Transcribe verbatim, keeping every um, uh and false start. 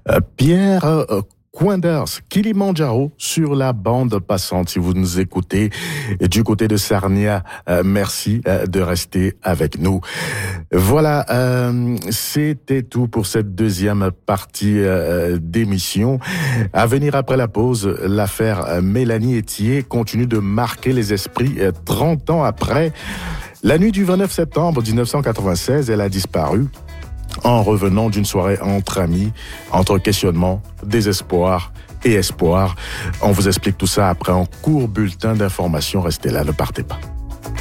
Euh, Pierre euh, Quinders, Kilimandjaro sur la bande passante. Si vous nous écoutez du côté de Sarnia, euh, merci euh, de rester avec nous. Voilà, euh, c'était tout pour cette deuxième partie euh, d'émission. À venir après la pause, l'affaire Mélanie Etier continue de marquer les esprits euh, trente ans après. La nuit du vingt-neuf septembre dix-neuf cent quatre-vingt-seize, elle a disparu en revenant d'une soirée entre amis, entre questionnement, désespoir et espoir. On vous explique tout ça après un court bulletin d'information. Restez là, ne partez pas.